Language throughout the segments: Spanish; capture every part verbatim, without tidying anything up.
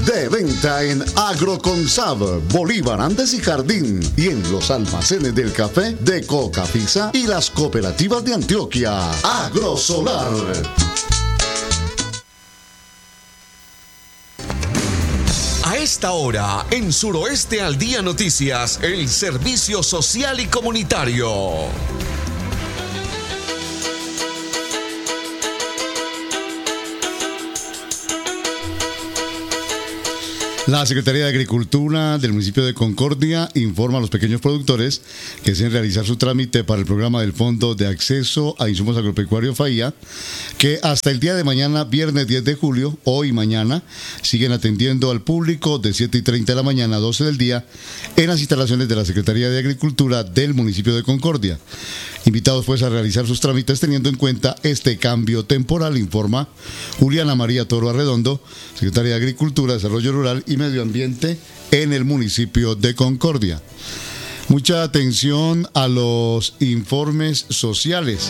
De venta en Agroconsab, Bolívar, Andes y Jardín, y en los almacenes del café de Coca Pizza y las cooperativas de Antioquia. Agrosolar. A esta hora, en Suroeste al Día Noticias, el servicio social y comunitario. La Secretaría de Agricultura del municipio de Concordia informa a los pequeños productores que deseen realizar su trámite para el programa del Fondo de Acceso a Insumos Agropecuarios FAIA, que hasta el día de mañana, viernes diez de julio, hoy y mañana, siguen atendiendo al público de siete y treinta de la mañana a doce del día en las instalaciones de la Secretaría de Agricultura del municipio de Concordia. Invitados pues a realizar sus trámites teniendo en cuenta este cambio temporal, informa Juliana María Toro Arredondo, secretaria de Agricultura, Desarrollo Rural y Medio Ambiente en el municipio de Concordia. Mucha atención a los informes sociales.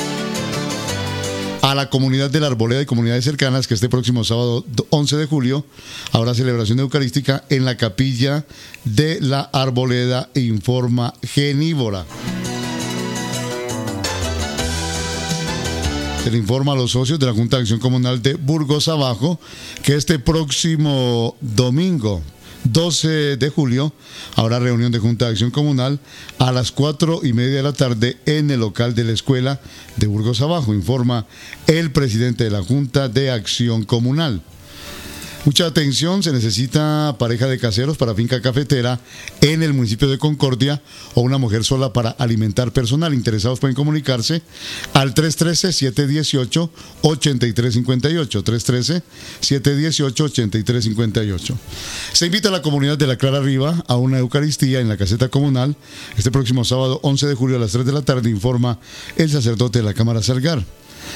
A la comunidad de la Arboleda y comunidades cercanas, que este próximo sábado once de julio habrá celebración eucarística en la capilla de la Arboleda, informa Genívora. Se le informa a los socios de la Junta de Acción Comunal de Burgos Abajo que este próximo domingo doce de julio habrá reunión de Junta de Acción Comunal a las cuatro y media de la tarde en el local de la escuela de Burgos Abajo, informa el presidente de la Junta de Acción Comunal. Mucha atención, se necesita pareja de caseros para finca cafetera en el municipio de Concordia o una mujer sola para alimentar personal. Interesados pueden comunicarse al tres uno tres, siete uno ocho, ocho tres cinco ocho, tres uno tres, siete uno ocho, ocho tres cinco ocho. Se invita a la comunidad de la Clara Riva a una Eucaristía en la caseta comunal este próximo sábado once de julio a las tres de la tarde, informa el sacerdote de la Cámara Salgar.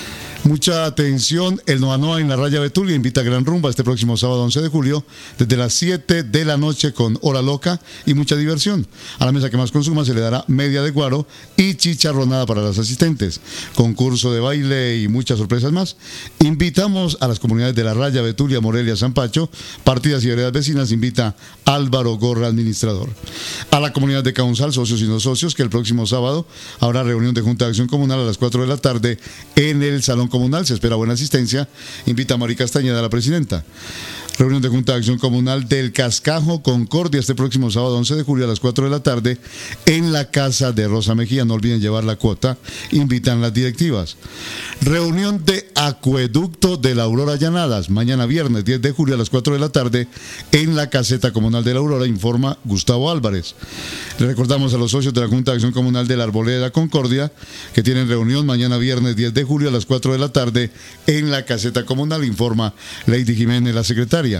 Mucha atención, el Noa Noa en la Raya Betulia invita a Gran Rumba este próximo sábado once de julio desde las siete de la noche con hora loca y mucha diversión. A la mesa que más consuma se le dará media de guaro y chicharronada para los asistentes, concurso de baile y muchas sorpresas más. Invitamos a las comunidades de la Raya, Betulia, Morelia, San Pacho, partidas y veredas vecinas, invita Álvaro Gorra, administrador. A la comunidad de Caunzal, socios y no socios, que el próximo sábado habrá reunión de Junta de Acción Comunal a las cuatro de la tarde en el Salón Comunal, se espera buena asistencia, invita a Mari Castañeda, la presidenta. Reunión de Junta de Acción Comunal del Cascajo, Concordia, este próximo sábado once de julio a las cuatro de la tarde en la casa de Rosa Mejía. No olviden llevar la cuota, invitan las directivas. Reunión de Acueducto de la Aurora Llanadas, mañana viernes diez de julio a las cuatro de la tarde en la caseta comunal de la Aurora, informa Gustavo Álvarez. Le recordamos a los socios de la Junta de Acción Comunal de la Arboleda Concordia que tienen reunión mañana viernes diez de julio a las cuatro de la tarde en la caseta comunal, informa Lady Jiménez, la secretaria.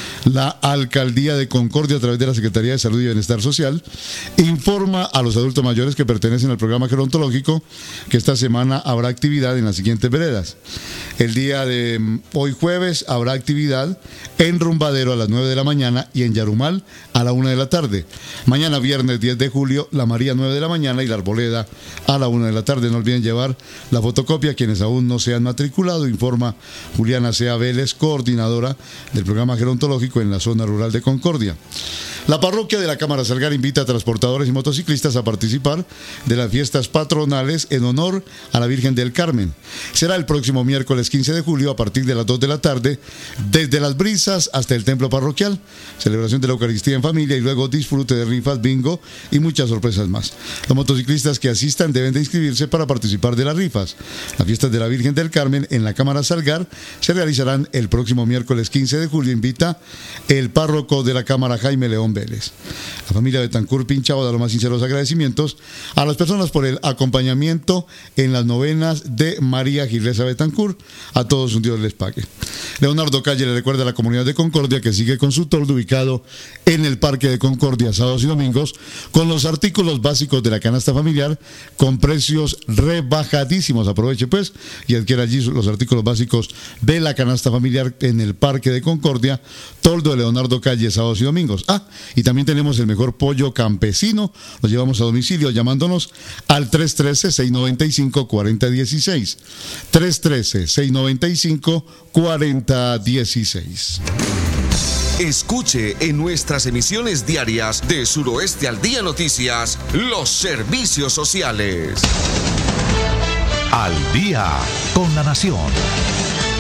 La Alcaldía de Concordia, a través de la Secretaría de Salud y Bienestar Social, informa a los adultos mayores que pertenecen al programa gerontológico que esta semana habrá actividad en las siguientes veredas. El día de hoy jueves habrá actividad en Rumbadero a las nueve de la mañana y en Yarumal a la una de la tarde. Mañana viernes diez de julio, La María nueve de la mañana y La Arboleda a la una de la tarde. No olviden llevar la fotocopia quienes aún no se han matriculado, informa Juliana Sea Vélez, coordinadora del programa gerontológico en la zona rural de Concordia. La parroquia de la Cámara Salgar invita a transportadores y motociclistas a participar de las fiestas patronales en honor a la Virgen del Carmen. Será el próximo miércoles quince de julio a partir de las dos de la tarde, desde Las Brisas hasta el templo parroquial. Celebración de la Eucaristía en familia y luego disfrute de rifas, bingo y muchas sorpresas más. Los motociclistas que asistan deben de inscribirse para participar de las rifas. Las fiestas de la Virgen del Carmen en la Cámara Salgar se realizarán el próximo miércoles quince de julio, invita el párroco de la Cámara, Jaime León Vélez. La familia Betancourt Pinchao da los más sinceros agradecimientos a las personas por el acompañamiento en las novenas de María Gilesa Betancourt. A todos un Dios les pague. Leonardo Calle le recuerda a la comunidad de Concordia que sigue con su toldo ubicado en el Parque de Concordia sábados y domingos con los artículos básicos de la canasta familiar con precios rebajadísimos. Aproveche pues y adquiera allí los artículos básicos de la canasta familiar en el Parque de Concordia, toldo de Leonardo Calle sábados y domingos. Ah, y también tenemos el mejor pollo campesino, lo llevamos a domicilio llamándonos al tres uno tres, seis nueve cinco, cuatro cero uno seis, tres uno tres, seis nueve cinco, cuatro cero uno seis. Escuche en nuestras emisiones diarias de Suroeste al Día Noticias los servicios sociales. Al día con la nación.